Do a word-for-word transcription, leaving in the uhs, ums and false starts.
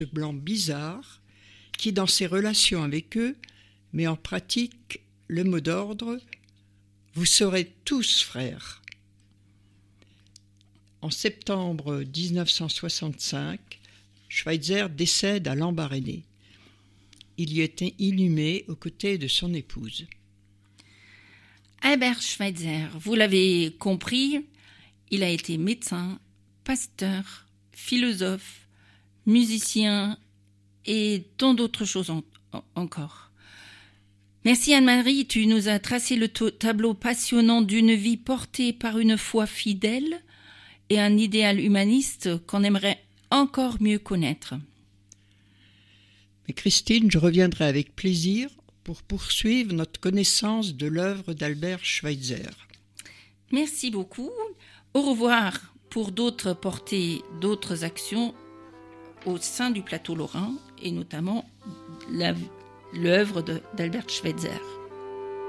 blanc bizarre qui, dans ses relations avec eux, met en pratique le mot d'ordre « Vous serez tous frères ». En septembre dix-neuf cent soixante-cinq, Schweitzer décède à Lambaréné. Il y était inhumé aux côtés de son épouse. Albert Schweitzer, vous l'avez compris, il a été médecin, pasteur, philosophe, musicien et tant d'autres choses en, en, encore. Merci Anne-Marie, tu nous as tracé le to- tableau passionnant d'une vie portée par une foi fidèle et un idéal humaniste qu'on aimerait encore mieux connaître. Mais Christine, je reviendrai avec plaisir pour poursuivre notre connaissance de l'œuvre d'Albert Schweitzer. Merci beaucoup. Au revoir pour d'autres portées, d'autres actions au sein du plateau lorrain et notamment la, l'œuvre de, d'Albert Schweitzer.